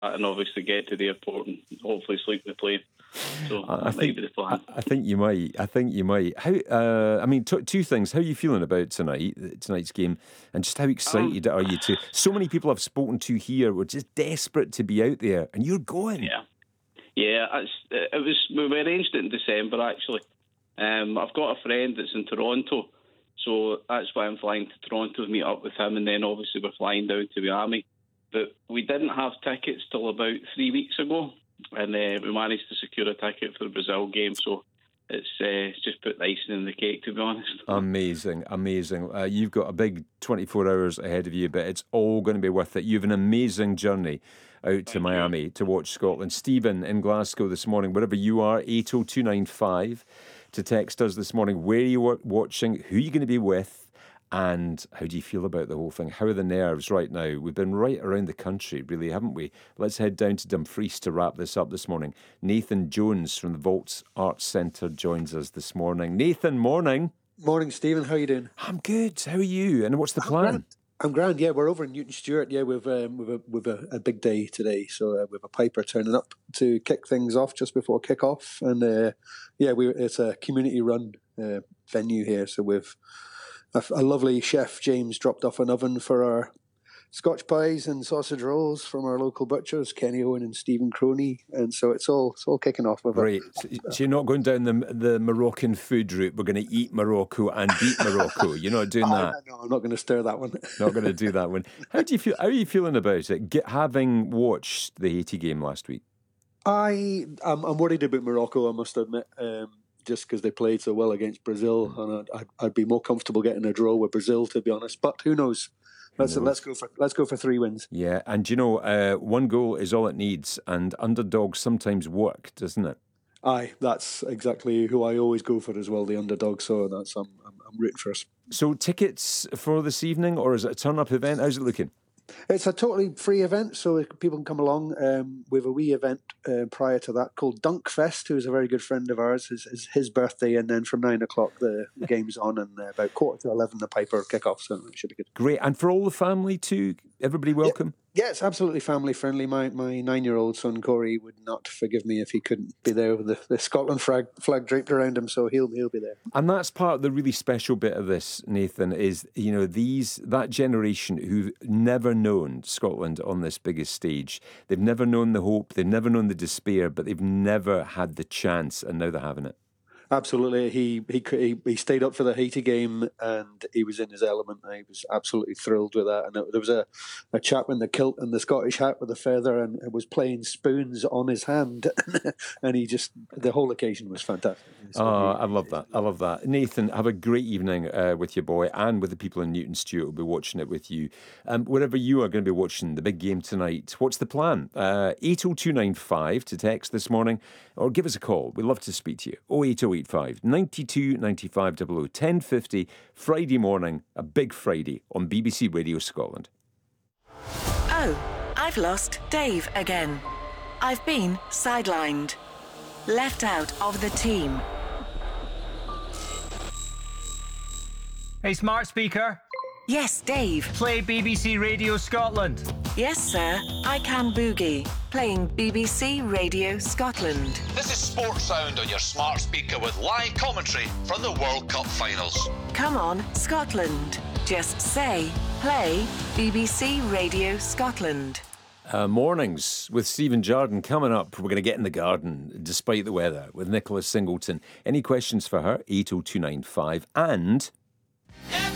and obviously get to the airport and hopefully sleep the plane. So that might be the plan. I think you might. How? Two things. How are you feeling about tonight's game, and just how excited are you to? So many people I've spoken to here were just desperate to be out there, and you're going. Yeah. We arranged it in December actually. I've got a friend that's in Toronto, so that's why I'm flying to Toronto to meet up with him, and then obviously we're flying down to Miami. But we didn't have tickets till about 3 weeks ago. And we managed to secure a ticket for the Brazil game, so it's just put the icing in the cake, to be honest. Amazing. You've got a big 24 hours ahead of you, but it's all going to be worth it. You have an amazing journey out to Miami to watch Scotland. Stephen in Glasgow this morning, wherever you are, 80295 to text us this morning. Where are you watching? Who are you going to be with? And how do you feel about the whole thing? How are the nerves right now? We've been right around the country, really, haven't we? Let's head down to Dumfries to wrap this up this morning. Nathan Jones from the Vaults Arts Centre joins us this morning. Nathan, morning. Morning, Stephen. How are you doing? I'm good. How are you? And what's the plan? I'm grand. Yeah, we're over in Newton Stewart. Yeah, we've a big day today. So we have a piper turning up to kick things off just before kick-off. And it's a community-run venue here. So we've a lovely chef, James, dropped off an oven for our Scotch pies and sausage rolls from our local butchers, Kenny Owen and Stephen Croney, and so it's all kicking off. Great. So you're not going down the Moroccan food route. We're going to eat Morocco and beat Morocco. You're not doing that. No, I'm not going to stir that one. Not going to do that one. How do you feel? How are you feeling about it? Having watched the Haiti game last week, I'm worried about Morocco, I must admit. Just because they played so well against Brazil, and I'd be more comfortable getting a draw with Brazil, to be honest. But who knows? Let's go for 3 wins. Yeah, and one goal is all it needs, and underdogs sometimes work, doesn't it? Aye, that's exactly who I always go for as well, the underdog. So I'm rooting for us. So tickets for this evening, or is it a turn-up event? How's it looking? It's a totally free event, so people can come along. We have a wee event prior to that called Dunk Fest, who is a very good friend of ours. It's his birthday, and then from 9 o'clock the game's on, and about 10:45 the piper kick-off, so it should be good. Great. And for all the family too? Everybody welcome? Yeah, it's absolutely family friendly. My 9-year-old son Corey would not forgive me if he couldn't be there with the Scotland flag draped around him, so he'll be there. And that's part of the really special bit of this, Nathan, is that generation who've never known Scotland on this biggest stage. They've never known the hope, they've never known the despair, but they've never had the chance, and now they're having it. Absolutely. He stayed up for the Haiti game, and he was in his element. He was absolutely thrilled with that. And there was a chap in the kilt and the Scottish hat with the feather, and was playing spoons on his hand. And the whole occasion was fantastic. I love that. Nathan, have a great evening with your boy and with the people in Newton Stewart who'll be watching it with you. Wherever you are going to be watching the big game tonight, what's the plan? 80295 to text this morning, or give us a call. We'd love to speak to you. 08085 92 95 00 1050 Friday morning, a big Friday on BBC Radio Scotland. Oh, I've lost Dave again. I've been sidelined, left out of the team. Hey, smart speaker. Yes, Dave. Play BBC Radio Scotland. Yes, sir. I can boogie. Playing BBC Radio Scotland. This is Sports Sound on your smart speaker with live commentary from the World Cup finals. Come on, Scotland. Just say, play BBC Radio Scotland. Mornings with Stephen Jardine coming up. We're going to get in the garden despite the weather with Nicola Singleton. Any questions for her? 80295 and...